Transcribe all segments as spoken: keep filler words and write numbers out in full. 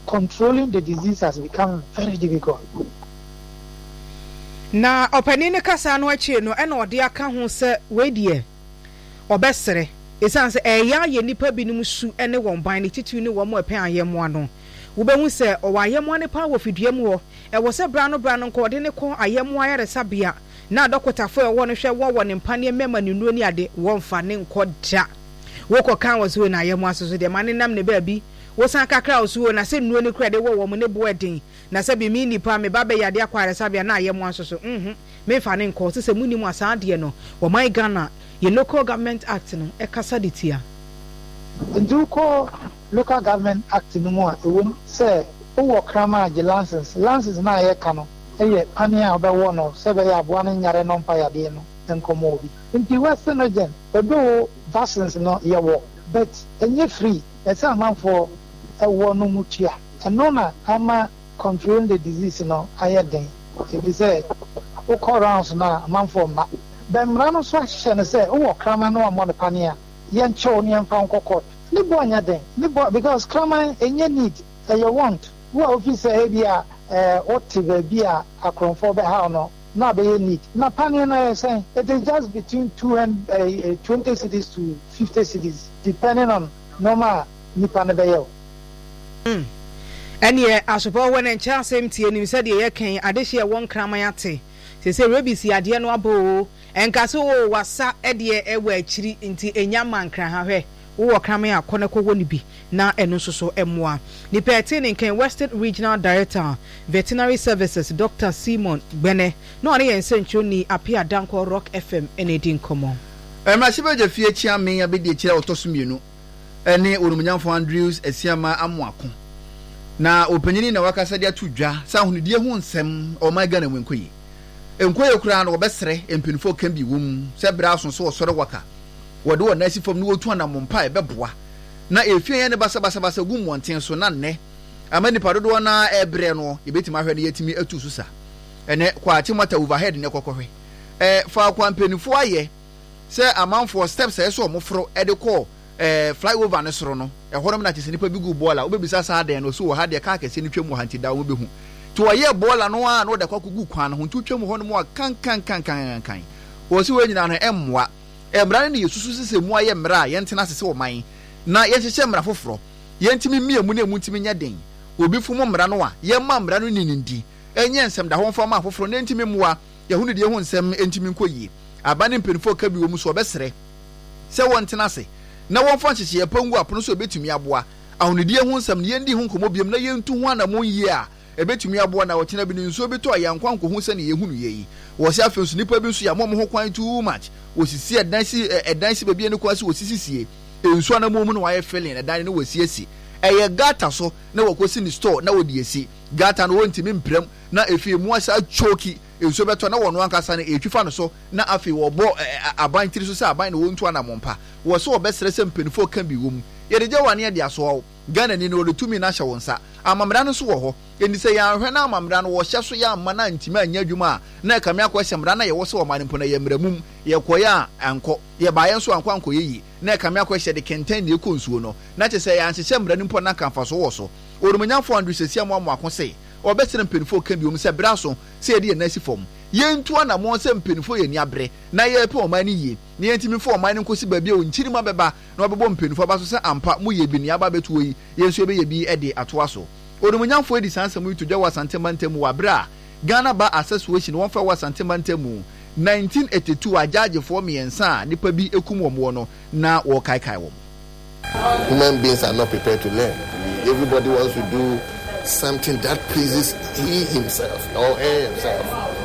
controlling the disease has become very difficult. Na opani ne kasa no achi no e na ode aka ho se we die obesere esan se eya ye nipa binum su ene won ban ne titu ne wo mo epe ayemo ano wo be hu se o ayemo ne pa wo fidua mu wo e wo se bra no bra no ko de ne ko ayemo ayare sabia na dokotafo e wo no hwe wo wo ne mpane mema ne nuo ni ade wo mfa ne nkoda wo ko kan wo so na ayemo asoso de mane nam ne ba bi wo san kakra osuo na se nuo ne kra de wo wo mo ne bo edin na se bi mi nipa me ba be yade akware sabia na ayemo asoso mhm me fa ne nko se se munimu asade no wo my Ghana ye local government act no e kasa de tia nduko local government act no mo a ewo se wo krama age license license na ye ka no eye pane a obewo no se be ya aboa no nyare no mpa yade no enkomo obi nti western gen edo vaccines no ye wo but enye free ese amanfo ewo no mutua eno na ama control the disease no ayeden e say o call rounds na amanfo ma bemra no so ahye ne say wo krama no amo ne pane a ye nche ne mfa nkokot ni bo anya den ni bo because krama enye need e you want wo officer e bia eh otive bia akronfo be ha no na be need na pane na say it is just between two and uh, twenty cities to fifty cities depending on normal nipa na be yo mm ene asopo won en cha asem tie nim se de ye kan adehye won kraman ate se se rabies ade no abo enka so wo wasa ede e wa akiri nti enya mankran ha hwe wo kraman akone kowo ni bi na eno soso emoa ni peti ni kan Western Regional Director Veterinary Services Doctor Simon Gbene no ane yen sencho ni apia danko Rock F M enedin komo emra sibeje fie chia me abedi kire otosumienu ene orumunyamfo Andrews Esiama Amoako na opanyini na wakasa dia tudwa sa hunudie hu nsem o my Ghana wenkoyi enkoyi kura na obesere empinfo kan bi wom se bra so so osore waka wode wo nasi fam no wotu anamompa e beboa na efie ye ne basa basa basa gum wonten so na nne amani padodo na ebre no ebetima hwe ne yetimi atu susa ene kwaati mata overhead ne kokohwe eh fa kwa mpenifo aye se amanfo steps e so omofro e de ko eh flyover ne soro no e horom na tese nipa bi gu bola obebisa sa den no so wo ha de ka kase ni twemu hanti da wo behu to waye bola no a no de kwakugu kwan ho twemu ho no mo kan kan kan kan kan wo si we nyina no emmoa emra ne yesusu sese mu aye mra ye ntena sese wo man na ye hyehyɛ mra foforo ye ntimi mie mu ne mu ntimi nya den obi fu mu mra no a ye ma mra no ninindi enye nsɛm da ho mfa ma foforo ne ntimi muwa ye hu ne de hu nsɛm ntimi nkoyie abane mpenfo ka bi wo mu so obesere sɛ won ntena se na won fa hyehyɛ pangu apono so obetumi aboa ahonidi hu nsɛm ne ye ndi hu nkomo biem na ye ntu hu anamo yie a ebetumi aboa na wɔtena bi nso beto ayankwa nkohu sɛ ne ye hu no ye yi wo se afenso nipa bi nso ya mom ho kwan too much osisi edansi edansi ba bi ne kwasi osisisie ensu anamo mu no waye feeling edan ne wasiesi eye gata so na wakosi ni store na wodi esi gata no wontimi mprem na efie mu asa choki ensu beto na wono ankasa na etwifa no so na afi wo bo aban tiri so se aban na wontu anamompa wo se obesere se mpenifo kan bi wom ye de je wane de aso Ghana ni no letumi na hye wonsa amamra no so wo ho eni se ya hwe na amamra no wo hye so ya amma na ntimi anya dwuma na kame akwa hyemra na ye wo se wo mane mpona ye mramum ye koya anko ye baaye so anko anko yeyi na kame akwa hye de kenten ne konsuo no na che se ya hye hyemra ni mpona kanfa so wo so orumunyafo andu sesi amu amu akose obesere mpenifo kan bi wom se bra so se ye de na si fom ye ntu anamo se mpenifo ye ni abre na ye pe o mani ye ne ye ntimi fo o mani nkosi ba bia o nchiri ma beba na obebo mpenifo ba so se ampa mu ye bi ne aba betu yi ye nso be ye bi e de ato aso orumunyafo edi sansam yi to dwa wasantema ntemu wa bra Ghana Bar Association won fa wasantema ntemu nineteen eighty-two ajaje for me ensa nipa bi ekum wo mo no na wo kai kai wo. Human beings are not prepared to learn. Everybody wants to do something that pleases he himself or her himself.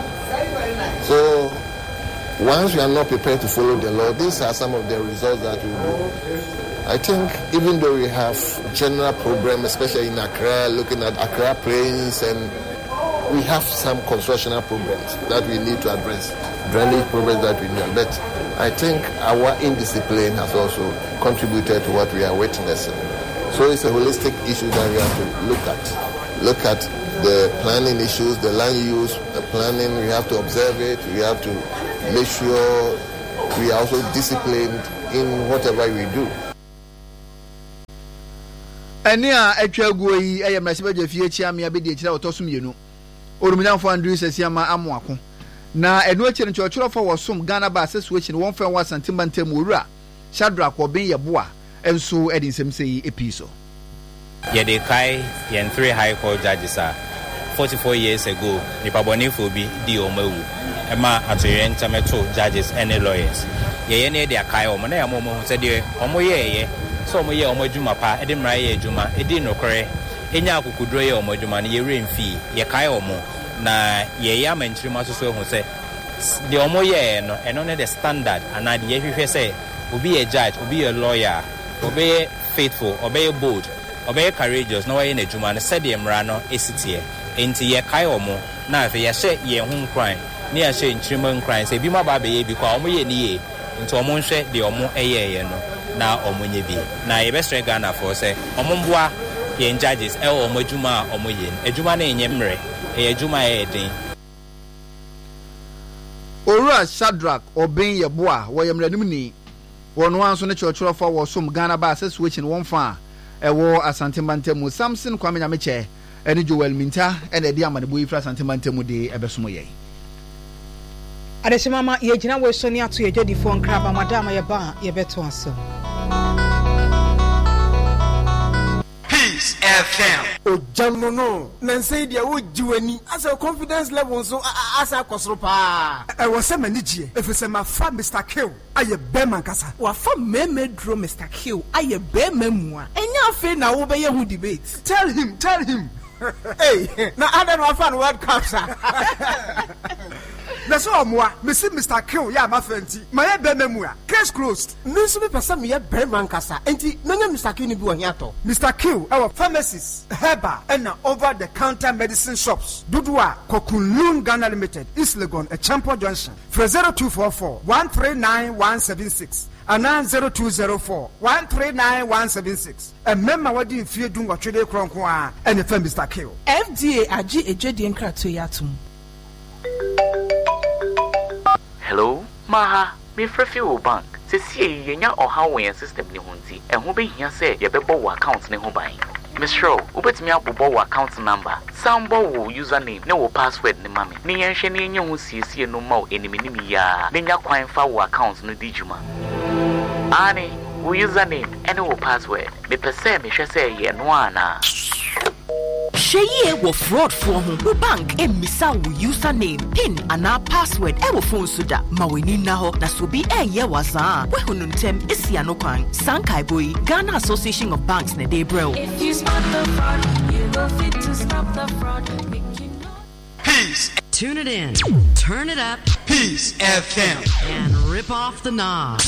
So once we are not prepared to follow the law, these are some of the results that we do. I think even though we have general programs, especially in Accra, looking at Accra Plains, and we have some constructional programs that we need to address, drainage programs that we need. But I think our indiscipline has also contributed to what we are witnessing. So it's a holistic issue that we have to look at. Look at the planning issues, the land use, the planning, we have to observe it, we have to make sure we are also disciplined in whatever we do. ɛne a atwa guo yi ɛyɛ mmarahyɛbadwa fie kyia me abɛdi akyira wɔtɔ so mmienu orumnyamfo Andrew Sesiama amoako na ɛno akyi no kyerɛkyerɛfo wɔ som Ghana ba association wɔn fɛn wɔ Santimba ntam wura Shadrack Obin Yeboa enso ɛde nsɛm sɛ yi epi so yɛde kai yɛn three high court judges a forty-four years ago nipa bɔnefo bi di ɔmo awu ɛma atoyɛ ntameto judges and lawyers yɛyɛ ne de akai ɔmo na yɛmo ɔmo sɛ deɛ ɔmo yɛyɛ so ɔmo yɛ ɔmo adwuma pa ɛde mmara yɛ adwuma ɛdi nokore enya akukudro yɛ ɔmo adwuma no yɛre mfi yɛkai ɔmo na yɛyɛ amankyirima so so ehu sɛ deɛ ɔmo yɛ no ɛno ne the standard ana deɛ yɛhwehwɛ sɛ obi yɛ judge obi yɛ lawyer obi yɛ faithful obi yɛ bold obi yɛ courageous na wɔyɛ n'adwuma no sɛdeɛ mmara no esiteɛ enti yɛkae ɔmo na afei yɛhyɛ yɛn ho nkran ne yɛhyɛ nkyirima nkran sɛ bi ma ba bɛyɛ bi kwa ɔmo yɛ ne yie nti ɔmo nhwɛ deɛ ɔmo ɛyɛɛyɛ no na ɔmo nyɛ bi na yɛbɛsrɛ Ghanafoɔ sɛ ɔmo mboa yɛn judges ɛwɔ ɔmo adwuma a ɔmo yɛ no adwuma no ɛnyɛ mmerɛ ɛyɛ adwuma a ɛyɛ den. Owura Shadrack Obin Yeboa wɔyɛ mmaranim ni wɔn nso ne kyerɛkyerɛfo wɔ som Ghana ba association wɔn fa ɛwɔ Asantemba ntam Samson Kwame Nyamekyɛ ɛne Joel Minta ɛna ɛde amanebo yi fra Asantemba ntam de ɛbɛsom yɛn. Adesimama yɛgyina wɔ so ne ato yɛgyadifoɔ nkraba madama yɛba yɛbɛto aso. Peace F M. Ojano no. Nanse dia wo jiwani. As a confidence level so asa kosro pa. E wo se manijie. Efese ma fa Mister Kill. Aye be man kasa. Wa fa meme dro Mister Kill. Aye be memua. Enya afi na wo be ye hu debate. Tell him, tell him. Hey, na ada no afa no World Cup sa. Na so omoa, me see Mister Kill ya ma fanti. Ma ye be memua. Case closed. Me so be person me ye be man kasa. Enti no nya Mister Kill ni bi wo hiato. Mister Kill our pharmacies, herba and over the counter medicine shops. Dudua Kokunlun Ghana Limited, East Legon, a Champo Junction. For zero two four four one three nine one seven six. And zero two zero four one three nine one seven six. A member what did fear doing what today Cronkwa and the firm Mister Kill. F D A Aji Ejedi Nkratu Yatum. Hello, Maha, me Frefio Bank. Se see yenya or how we system ni hunti, and who be here say ye bebo account ni hobai. Miss Show, ubet me up bo account number. Sambo wo username, no password ni mami. Ni yenshe ni yenye hu si no mo enimi ni ya. Nenya kwine fa wo account no dijuma. Ani, wo username, and wo password. Me pese me hwe say ye no ana. Sheye wo fraud for home. Wo bank e misa wo username, pin and our password e wo phone suda. Ma weni na ho na so bi e ye waza. We honuntem esi anokwan. Sankai boy, Ghana Association of Banks ne dey bro. If you spot the fraud, you go fit to stop the fraud. Peace. Tune it in. Turn it up. Peace F M. And rip off the knob.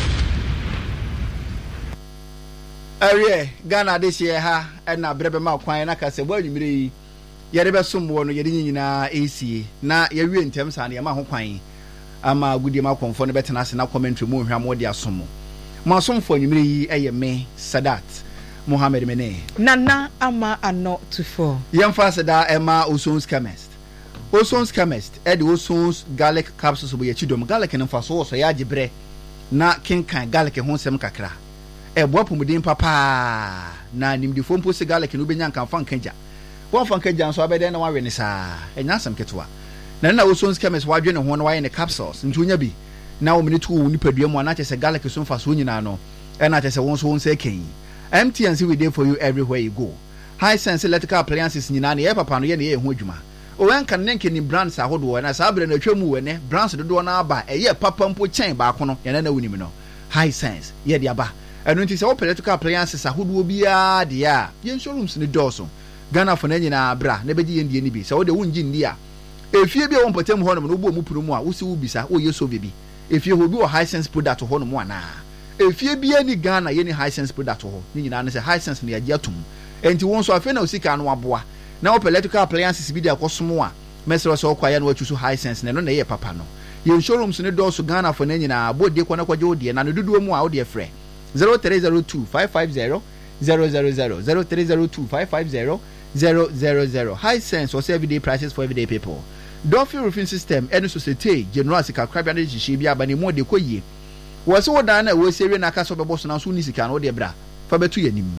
Arie Ghana this year ha na brebe ma kwan na kase bo anwumire yi yere be sombo no yere nyina esie na yewie ntem sa na ma ho kwan ama gudie ma konfo no betena ase na commentary mu hwa mo de asomo mo asomfo anwumire yi eye me Sadat Mohammed Mene Nana ama ano to four yemfa sada ema Osons Chemist Osons Chemist e de Osons garlic capsules bo ye chidom garlic no fa so so ya gibre na kenkan garlic ho nsem kakra e bo apomudin papa na nimdifo mpo se garlic no benya nkan fan kanja won fan kanja nso abede na wawe ne saa enya asem ketwa na na Osons Chemist wadwe ne ho na waye ne capsules ntunya bi na wo minitu wo nipadua mu na chese garlic so mfa so nyina no e na chese won so won se kan M T N C we there for you everywhere you go. High sense electrical appliances nyina na ye papa no ye na ye ho adwuma. O wen kan nenke ni brands ahodo na saa bre na twemu we ne brands dodo na aba e ye papa mpo chen ba ko no ye na na wuni mi no. High sense ye de aba. Enu nti se wo electrical appliances ahodo bia de a ye showrooms ni doso. Ghana for na nyina bra na beji ye ndie ni bi. Se wo de wunji ndi a. Efie bia won potem ho no no bo mu puru mu a wo si wo bisa wo ye so bebi. Efie ho bi wo high sense product ho no mu ana. Efie bia ni Ghana ye ni high sense product ho ni nyina na se high sense ni agye atum enti won so afi na osika no aboa na wo electrical appliances bi de akosomo a mesero so kwaya na wachusu high sense na no na ye papa no ye showrooms ne do so Ghana for na nyina abode ko na kwaje odie na no dudu mu a odie frɛ zero three zero two five five zero zero zero zero zero three zero two five five zero zero zero zero high sense or everyday prices for everyday people. Dolphin roofing system and society general sika krabia de hihye bia ba ne mu de koyie wo se wo dan na wo serie na aka so bebo so na so ni sika no de bra fa betu yanim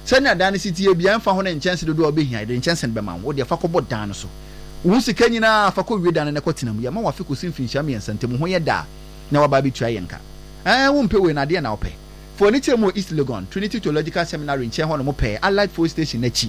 sɛne adan city e bia mfa ho ne nkyɛnse dodo obehia de nkyɛnse be ma wo de fa kɔbɔ dan no so wo sika nyina fa kɔ wie dan ne kɔtena mu ya ma wa fe kɔsim finhia me nsɛntem ho yɛ da na wa ba bi tua yenka eh wo mpe we na de na wo pɛ for ni kyerɛ mo East Legon Trinity Theological Seminary nkyɛn ho no mo pɛ Allied Force Station nachi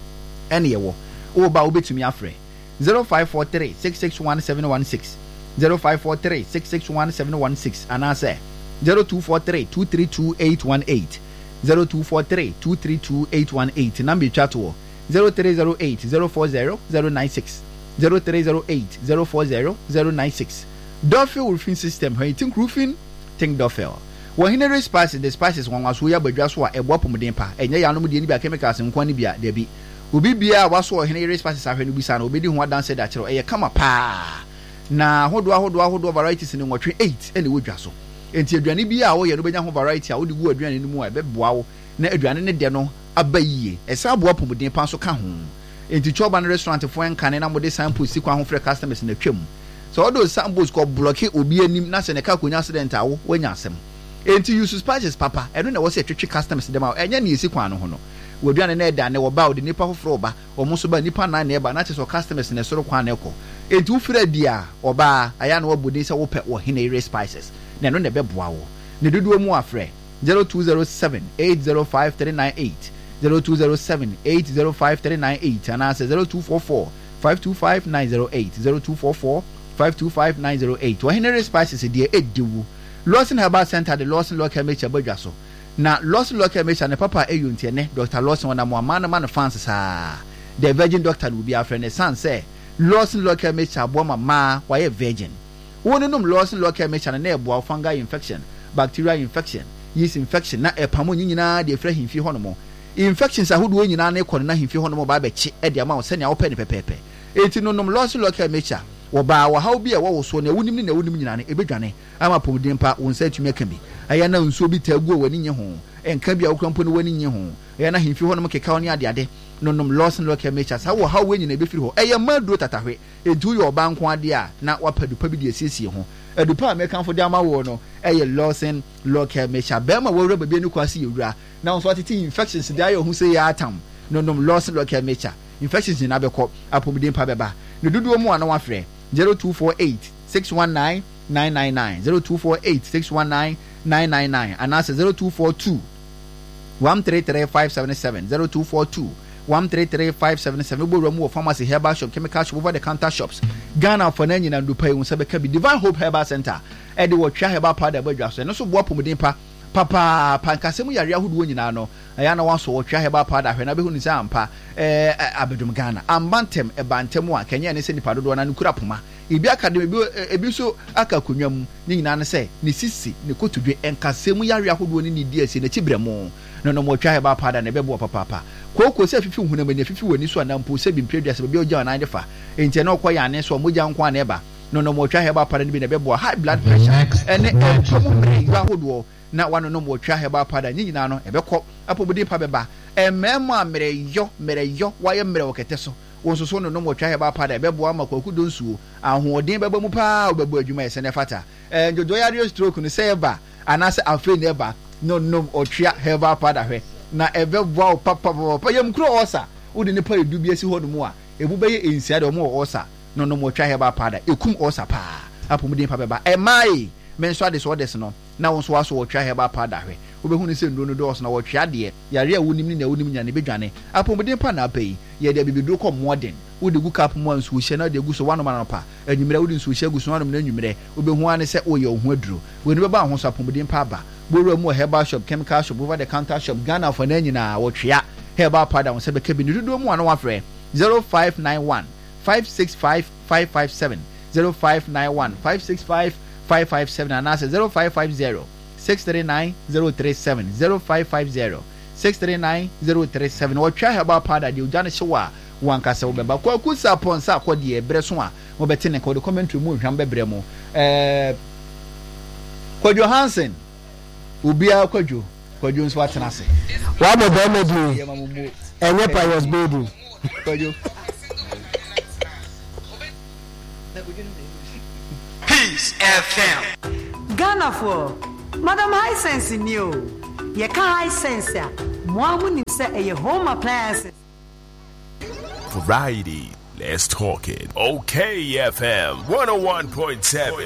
ɛne yɛ wo wo ba wo betumi afrɛ zero five four three six six one seven one six zero five four three six six one seven one six and answer zero two four three two three two eight one eight zero two four three two three two eight one eight number chat wo zero three zero eight zero four zero zero nine six zero three zero eight zero four zero zero nine six Duffield roofing system when you think roofing think Duffield when Henry spices the spices one was we abadwa so a ebo pomden pa enye ya no mu de ni bia chemicals nkwan ni bia da bi obi bia waso Henry spices ahwe no bisa na obedi ho adanse da kire eye kama pa na hodo ahodo ahodo varieties ni nwotwe eight ene wodwa so enti aduane bia a wo ye no benya ho variety a wo de gu aduane ni mu a beboa wo na aduane ne de no abayie esa abo pomden pa so ka ho enti choba no restaurant fo enkan na mo de sample si kwa ho frɛ customers na twam so all those samples ko block obi anim na se ne ka konya accident awo wanya asem enti use spices papa eno na wo se twetwe customers dem a enya ne esi kwa no ho no woduane na eda ne wo ba wo de nipa hofro ba wo mo so ba nipa na na eba na che so customers ne soro kwa na ekɔ enti wo fira dia oba aya na wo bodi se wo pɛ wo Henry spices na no na beboa wo ne dodo mu afrɛ zero two zero seven eight zero five three nine eight zero two zero seven eight zero five three nine eight and answer zero two four four five two five nine zero eight zero two four four five two five nine zero eight wo Henry spices dia ediwu Lawson Herbal Center the Lawson Local Mecha badwa so na Lawson Local Mecha ne papa eyuntie ne Doctor Lawson wana mo amana man fans sa the virgin doctor will be a friend san say Lawson Local Mecha bo mama why virgin wonu num Lawson Local Mecha na ebo fungal infection bacterial infection yeast infection na epamo nyina de fra himfi ho no mo infections ahodo nyina na ekɔ na himfi ho no mo ba bɛkye e de ama wo sɛnea wo pɛ ne pɛpɛpɛ enti no num Lawson Local Mecha wo ba wa haw bi a wo so na wunim ni na wunim nyina ne ebedwane ama pomden pa wo nsa atumi aka bi aya na nsuo bi tagu wani nye ho enka bi a wo krampo no wani nye ho aya na himfi ho no keka woni ade ade no num Lawson Local Mecha sa wo haw nyina be firi ho aya maduro tatahwe edu yo ba nko ade a na wapadupa bi de asiesie ho adupa American de ama wo no eye Lawson Local Mecha be ma wo reba bi ni kwase yewura na so atete infections de ayo hu se ya atam no num Lawson Local Mecha infections ni na be kɔ apomden pa beba ne dudu mu ana wafrɛ zero two four eight six one nine nine nine nine zero two four eight six one nine nine nine nine and answer zero two four two one three three five seven seven zero two four two one three three five seven seven bo ramu pharmacy herbal shop chemical shop over the counter shops Ghana for nanyi na ndupa yu sebe kabi Divine Hope Herbal Center e de wo twa herbal powder badwa so no so bo pomden pa papa pankasemu yare ahodo nyina no aya na wanso wo twa herbal powder hwe na be hu ni sa ampa eh abedum Ghana ambantem e bantem a kenya ne se nipa dodo na nkura poma ebi akademi bi ebi so aka konwam ni nyina ne se ne sisi ne kotudwe enkasemu yare ahodo ni ni di ase na chibremo no no mo twa herbal powder na be bo papa papa koko se fifi hunam ne fifi wani so anampo se bi mpredua se bi ogya na defa enti na okoya ne so mogya nko na eba no no mo twa herbal powder ni bi na be bo high blood pressure ene entomo mre ahodo na wano no mo twa herbal powder ni nyina no ebekɔ apobodi pa beba ememo amreyo mreyo waye mre wokete so wonso so no no mo twa herbal powder ebebo ama kwaku donsuo ahoɔden beba mu pa obebu adwuma yɛ ne fata eh jojo yare stroke no say eba anase afre ne eba no no otwa herbal powder hwe na ebebo papa papa yam kro osa wodi ne pa edu bi asi hɔ no mu a ebu bɛyɛ ensia de mo osa no no mo twa herbal powder ekum osa pa apobodi pa beba emai menso ade so des no na wonso waso wo twa herbal powder hwe obehu ne se ndo no dos na wo twa de yare a wonim ni na wonim nya ne bedwane apomden pa na apai ye de bibidu ko modern wo de gu kap mo anso hye na de gu so wano man pa anwumre wo de nso hye gu so wano na anwumre obehu ane se wo ye ohu aduro wo ne beba ho so apomden pa ba boru mu herbal shop chemical shop over the counter shop Ghana for na nyina wo twa herbal powder won se be kabi ne dudu mu ano wafre zero five nine one five six five five five seven zero five nine one five six five five five seven and answer zero five five zero six three nine zero three seven zero five five zero six three nine zero three seven or try about powder the Ujana Shawa one castle beba kusa upon sa kwa die breswa mo betene ko the commentary mu hwambe bremo eh Kwadwo Hansen ubia Kwadwo Kwadwo nso atena se wa mo ba mo di enye pious baby Kwadwo Peace F M Ghana for Madam High Sense new. Ye ka high sense ya. Mwamu say a home appliances. Variety. Let's talk it. Okay, F M one oh one point seven.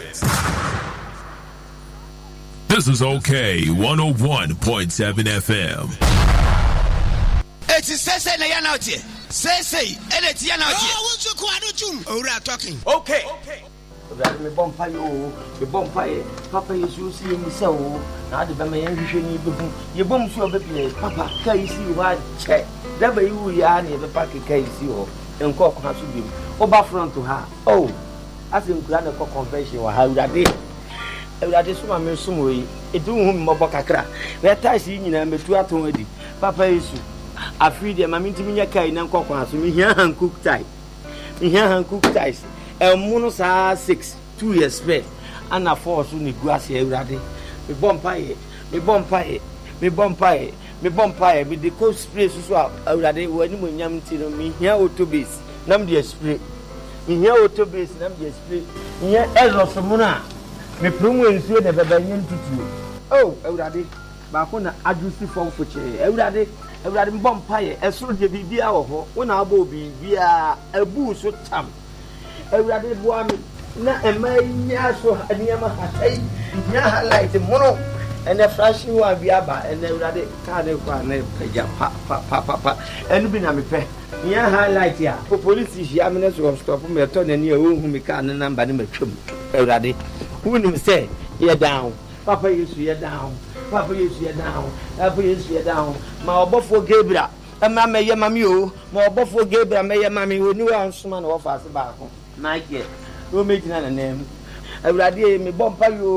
This is OK one oh one point seven F M. It's say say na yana uti. Say say edit yana uti. Oh, won't you kwado chum? Oh, we are talking. Okay. Okay. Me bompa yo, me bompa ye. Papa yesu si emi se o. Na de be me yan hwehwe ni bebu. Ye bom su obepie. Papa kai si wa che. Da ba yi wu ya na be pa kai si o. Enko ko ha so bi. Oba front to ha. Oh. Asim kura na ko convention wa ha urade. Urade so ma me so mo yi. Edu hu me mobo kakra. We tais yi nyina metu aton adi. Papa yesu. Afri de ma mintimi nya kai na nko ko ha so me hia han cook tie. Me hia han cook ties. Emuno sa six two years spent and a four so ni guase awurade me bompaye me bompaye me bompaye me bompaye me de co spray so so awurade wani mo nyam ti no me hia autobase nam de spray me hia autobase nam de spray hia eros muna me promo nsuo de baba nyen tutu oh awurade ba ko na ajusi fo fo che awurade awurade me bompaye esoro de bibia wo ho wona abo bibia abu so tam Everybody boy na emanya so aniyama hatai nya highlight mono and the flashing one be aba and everybody ka de kwa na peja pa pa pa pa enu bi na me pe nya highlight ya police hia me so stop me to na ni e hu me ka na number ni matwam everybody who nim say ye down papa yesu ye down papa yesu ye down papa yesu ye down ma obofo Gabriel ama me ye mami o ma obofo Gabriel me ye mami o ni wa nsoma na wo fa se ba ko Nike, no making a name. I would idea me bomb you.